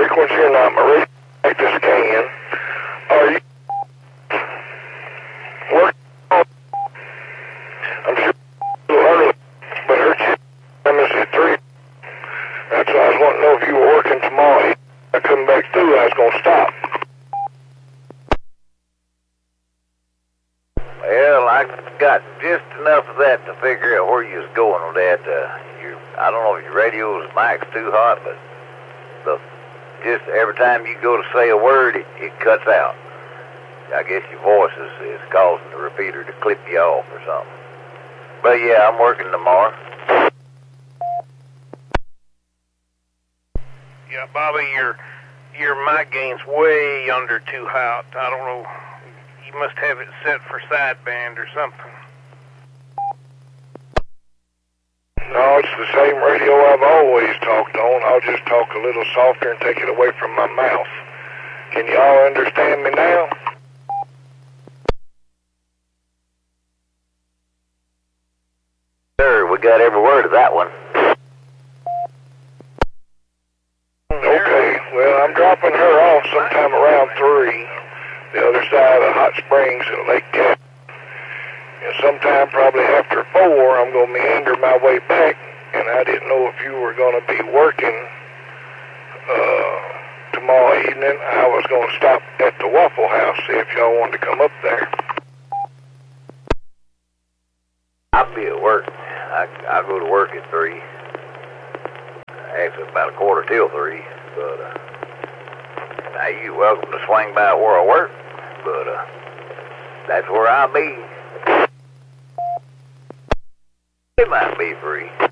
frequency or not, my radio practice can. Are you working on? I'm sure it's a little early, but her time is at 3. That's why I was wanting to know if you were working tomorrow. I come back through, I was going to stop. Well, I got just enough of that to figure out where you was going with that. I don't know if your radio's mic's too hot, but just every time you go to say a word, it cuts out. I guess your voice is causing the repeater to clip you off or something. But yeah, I'm working tomorrow. Yeah, Bobby, your mic gain's way under too hot. I don't know. You must have it set for sideband or something. No, it's the same radio I've always talked on. I'll just talk a little softer and take it away from my mouth. Can you all understand me now? Sir, we got every word of that one. Okay, well, I'm dropping her off sometime around 3, the other side of Hot Springs in Lake Cat. And sometime probably after 4, I'm going to meander my way back, and I didn't know if you were going to be working tomorrow evening. I was going to stop at the Waffle House, see if y'all wanted to come up there. I'll be at work. I go to work at 3. Actually, about 3:15. But now you're welcome to swing by where I work. But that's where I'll be. It might be free.